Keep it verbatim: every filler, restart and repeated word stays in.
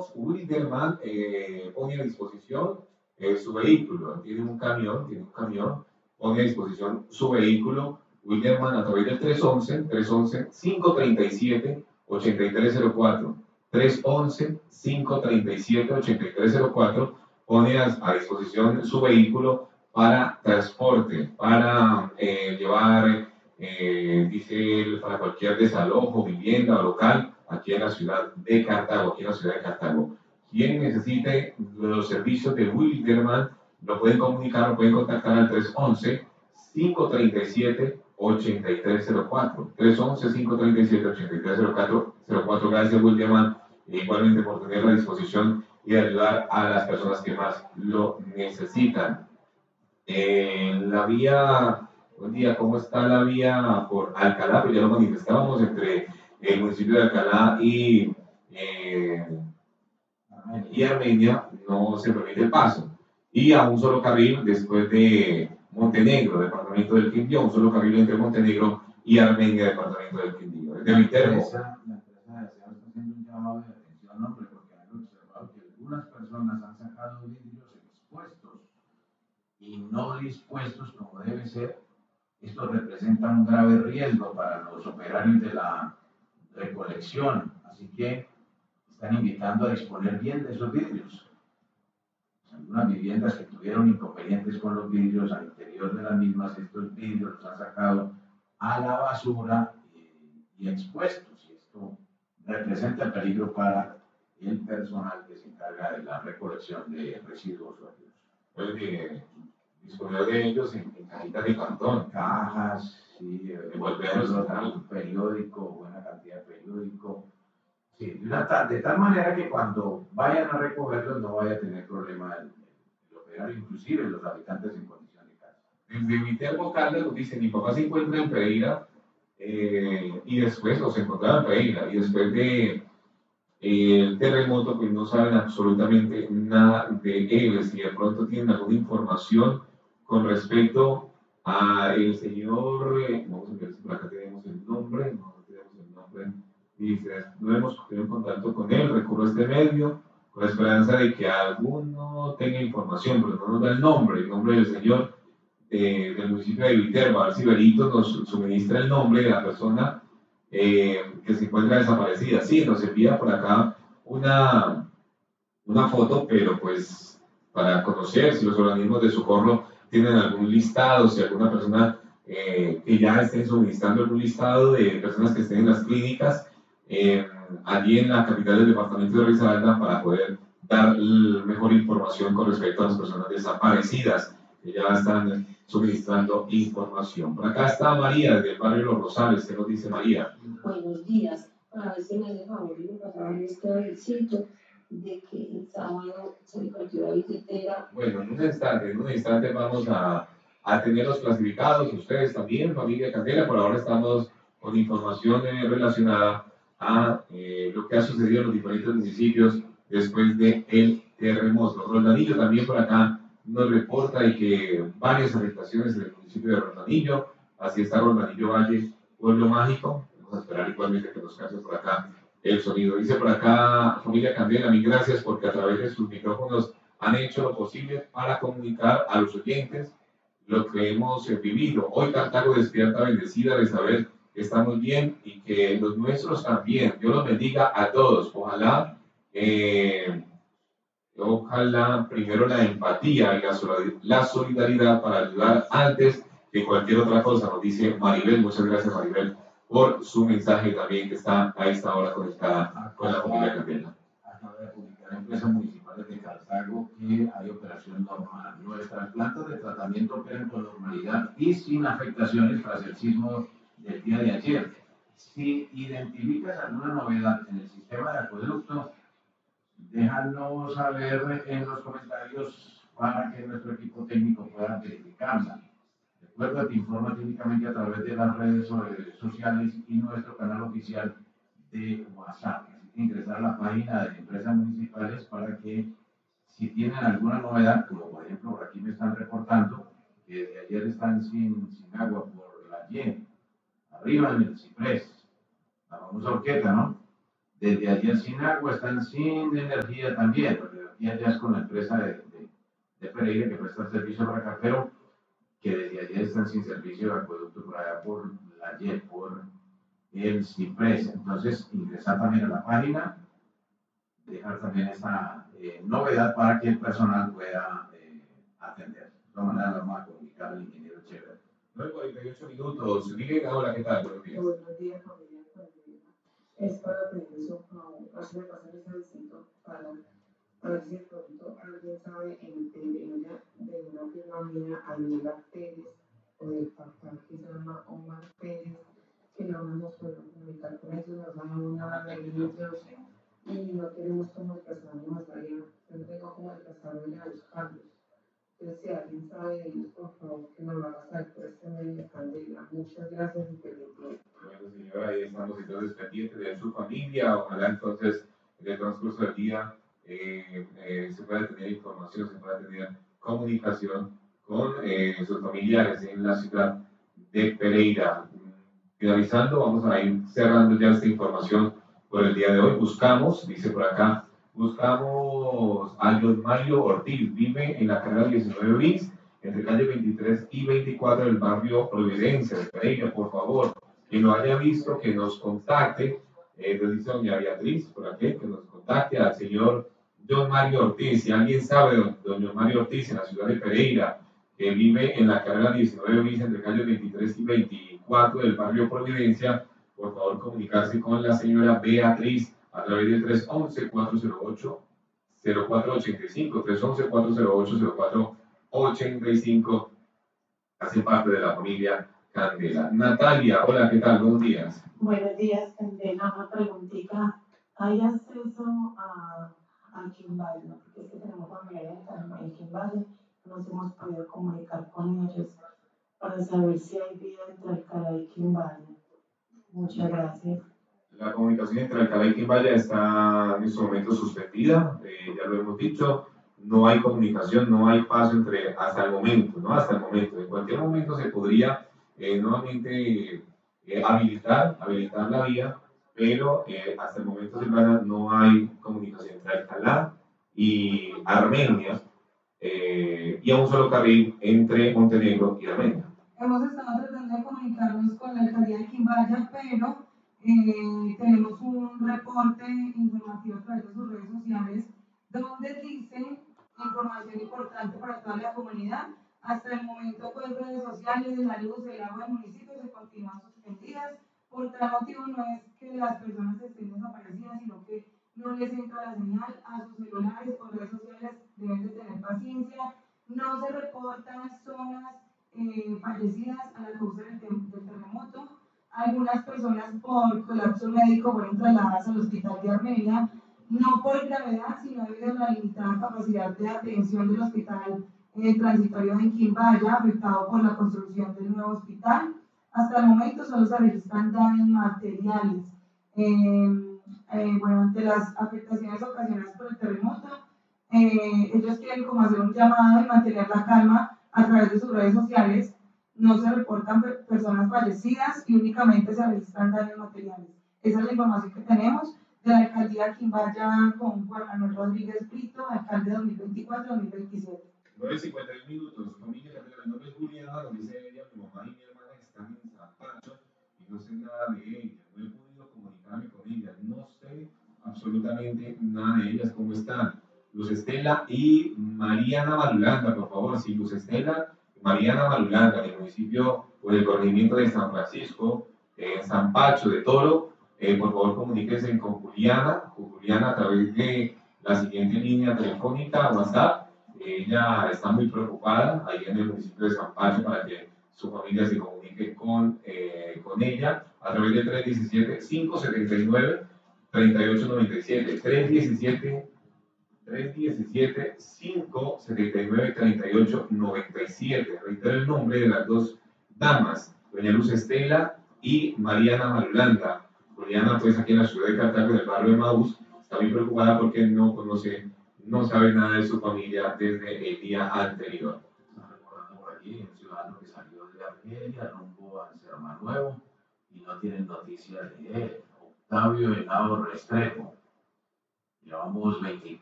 tenemos, Wilderman eh, pone a disposición eh, su vehículo, tiene un camión, tiene un camión, pone a disposición su vehículo, Wilderman a través del tres once, tres once, cinco treinta y siete, ochenta y tres cero cuatro, tres once, cinco treinta y siete, ochenta y tres cero cuatro, pone a, a disposición su vehículo para transporte, para eh, llevar, eh, dice él, para cualquier desalojo, vivienda o local, aquí en la ciudad de Cartago, aquí en la ciudad de Cartago. Quien necesite los servicios de Wilderman, lo pueden comunicar, lo pueden contactar al tres once, cinco treinta y siete, ochenta y tres cero cuatro. tres once, cinco treinta y siete, ochenta y tres cero cuatro. Gracias, Wilderman, igualmente por tener la disposición y ayudar a las personas que más lo necesitan. En la vía, buen día, ¿cómo está la vía por Alcalá? Pues ya lo manifestábamos entre el municipio de Alcalá y, eh, y Armenia, no se permite el paso. Y a un solo carril después de Montenegro, departamento del Quindío, un solo carril entre Montenegro y Armenia, departamento del Quindío. De Viterbo. La empresa de Aseo está haciendo un llamado de atención, hombre, porque han observado que algunas personas han sacado vidrios expuestos y no dispuestos como debe ser. Esto representa un grave riesgo para los operarios de la recolección, así que están invitando a disponer bien de esos vidrios. Algunas viviendas que tuvieron inconvenientes con los vidrios al interior de las mismas, estos vidrios los han sacado a la basura y, y expuestos, y esto representa peligro para el personal que se encarga de la recolección de residuos sólidos. Pues de disponer de ellos en, en cajitas de cartón. Cajas, sí, envolverlos un periódico, buena cantidad de periódico. Sí, de, una, de tal manera que cuando vayan a recogerlos no vaya a tener problema el, el operario, inclusive los habitantes en condición de casa. Desde Viterbo, Carlos nos dice, mi papá se encuentra en Pereira eh, y después, o se encontraba en Pereira, y después de eh, el terremoto, pues no saben absolutamente nada de él. Si de pronto tienen alguna información con respecto a el señor, eh, vamos a ver si por acá tenemos el nombre, no tenemos el nombre, dice, no hemos tenido contacto con él, recurro a este medio, con la esperanza de que alguno tenga información, pero no nos da el nombre, el nombre del señor eh, del municipio de Viterbo. A ver si Berito nos suministra el nombre de la persona eh, que se encuentra desaparecida. Sí, nos envía por acá una, una foto, pero pues para conocer si los organismos de socorro tienen algún listado, si alguna persona eh, que ya estén suministrando algún listado de personas que estén en las clínicas eh, allí en la capital del departamento de Risaralda, para poder dar mejor información con respecto a las personas desaparecidas que ya están suministrando información. Por acá está María, desde el barrio Los Rosales. ¿Qué nos dice María? Buenos días. Para ver si me hace favor y me pasaban este avisito de que el sábado se le partió la billetera. Bueno, en un instante, en un instante vamos a, a tenerlos clasificados. Ustedes también, familia Candela. Por ahora estamos con información eh, relacionada a eh, lo que ha sucedido en los diferentes municipios después del terremoto. Roldanillo también por acá nos reporta y que varias afectaciones en el municipio de Roldanillo. Así está Roldanillo Valle, pueblo mágico. Vamos a esperar igualmente que nos cambie por acá el sonido. Dice por acá, familia Candela, mil gracias porque a través de sus micrófonos han hecho lo posible para comunicar a los oyentes lo que hemos eh, vivido. Hoy Cartago despierta bendecida de saber que estamos bien y que los nuestros también. Dios los bendiga a todos. Ojalá, eh, ojalá primero la empatía y la, la solidaridad para ayudar antes que cualquier otra cosa, nos dice Maribel. Muchas gracias, Maribel, por su mensaje también, que está a esta hora conectada con la familia Candela. Acaba de publicar Empresas Municipales de Cartago que hay operación normal. Nuestras plantas de tratamiento operan con normalidad y sin afectaciones tras el sismo del día de ayer. Si identificas alguna novedad en el sistema de acueducto, déjanos saber en los comentarios para que nuestro equipo técnico pueda verificarla. Recuerda, te informa técnicamente a través de las redes sociales y nuestro canal oficial de WhatsApp. Así que ingresar a la página de Empresas Municipales para que, si tienen alguna novedad, como por ejemplo por aquí me están reportando que desde ayer están sin, sin agua por la Y, arriba en el Ciprés, la famosa horqueta, ¿no? desde ayer sin agua, están sin energía también. La energía ya es con la empresa de, de, de Pereira que presta el servicio para acá, pero que desde ayer están sin servicio de acueducto por allá por la Y E P, por el Ciprés. Entonces, ingresar también a la página, dejar también esa eh, novedad para que el personal pueda eh, atender. De todas maneras, vamos a comunicar al ingeniero Chévere. nueve cuarenta y ocho minutos. Miguel, hola, ¿qué tal? Buenos días. Buenos días, familia. Es para pedir su favor, hace de pasar ese visito para a ver si de pronto alguien sabe en Pereira de una firma mía, Aniela Pérez, o del papá que se llama Omar Pérez, que no nos podemos comunicar con ellos, nos dan nada de ellos y no queremos como desplazarnos más allá. Yo no tengo como desplazarme a buscarlos. Entonces, si alguien sabe de ellos, por favor, que nos lo haga saber por este medio de Candela. Muchas gracias y feliz día. Bueno, señora, ahí estamos entonces pendientes de su familia. Ojalá entonces en el transcurso del día eh, eh, se pueda tener información, se pueda tener comunicación con eh, sus familiares en la ciudad de Pereira. Finalizando, vamos a ir cerrando ya esta información por el día de hoy. Buscamos, dice por acá, buscamos a John Mario Ortiz, vive en la carrera diecinueve bis, entre calle veintitrés y veinticuatro del barrio Providencia de Pereira, por favor. Quien lo haya visto, que nos contacte, eh, nos dice doña Beatriz, por aquí, que nos contacte al señor John Mario Ortiz. Si alguien sabe de don John Mario Ortiz en la ciudad de Pereira, que vive en la carrera diecinueve bis entre calle veintitrés y veinticuatro del barrio Providencia, por favor comunicarse con la señora Beatriz a través del tres once, cuatro cero ocho, cero cuatro ocho cinco, tres once, cuatro cero ocho, cero cuatro ochenta y cinco, hace parte de la familia Candela. Natalia, hola, ¿qué tal? Buenos días. Buenos días, Candela. Una preguntita. ¿Hay acceso a, a Quimballe? Porque es que tenemos familiares en Quimballe, nos hemos podido comunicar con ellos para saber si hay vida entre Alcalá y Quimballe. Muchas gracias. La comunicación entre Alcalá y Quimballe está en este momento suspendida, eh, ya lo hemos dicho. No hay comunicación, no hay paso entre, hasta el momento, ¿no? Hasta el momento. En cualquier momento se podría eh, nuevamente eh, habilitar, habilitar la vía, pero eh, hasta el momento, Silvana, no hay comunicación entre Alcalá y Armenia, eh, y a un solo carril entre Montenegro y Armenia. Hemos estado tratando de comunicarnos con la alcaldía de Quimballe, pero eh, tenemos un reporte informativo a través de sus redes sociales donde dice información importante para toda la comunidad. Hasta el momento, pues, redes sociales, la luz, el agua del municipio se continúan suspendidas. Por tal motivo, no es que las personas estén desaparecidas, sino que no les entra la señal a sus celulares o redes sociales. Deben de tener paciencia. No se reportan zonas eh, fallecidas a la causa del, del terremoto. Algunas personas por colapso médico fueron trasladadas al hospital de Armenia, no por gravedad, sino debido a la limitada capacidad de atención del hospital eh, transitorio en Quimballe, afectado por la construcción del nuevo hospital. Hasta el momento solo se registran daños materiales. Eh, eh, bueno, ante las afectaciones ocasionadas por el terremoto, eh, ellos quieren como hacer un llamado y mantener la calma a través de sus redes sociales. No se reportan personas fallecidas y únicamente se registran daños materiales. Esa es la información que tenemos de la alcaldía de Quimballe con Juan Manuel Rodríguez Brito, alcalde dos mil veinticuatro a dos mil veintisiete. nueve cincuenta y un minutos, familia Candela, mi nombre es Juliana, lo dice ella, mi mamá y mi hermana están en San Pancho y no sé nada de ella, no he podido comunicarme con ella, no sé absolutamente nada de ellas, cómo están. Luz Estela y Mariana Marulanda, por favor, sí, Luz Estela y Mariana Marulanda, del municipio o del corregimiento de San Francisco, en eh, San Pacho de Toro. Eh, por favor, comuníquense con Juliana, con Juliana a través de la siguiente línea telefónica, WhatsApp. Ella está muy preocupada ahí en el municipio de San Pacho para que su familia se comunique con, eh, con ella a través del tres uno siete, cinco siete nueve, tres ocho nueve siete, tres uno siete, cinco siete nueve, tres ocho nueve siete. Reitero el nombre de las dos damas, doña Luz Estela y Mariana Marulanda. Juliana, pues aquí en la ciudad de Cartago, en el barrio de Maús, está muy preocupada porque no conoce, no sabe nada de su familia desde el día anterior. Están recordando por aquí un ciudadano que salió de Argelia rumbo al Cerro Nuevo y no tienen noticias de él. Octavio Henao Restrepo. Llevamos veinticuatro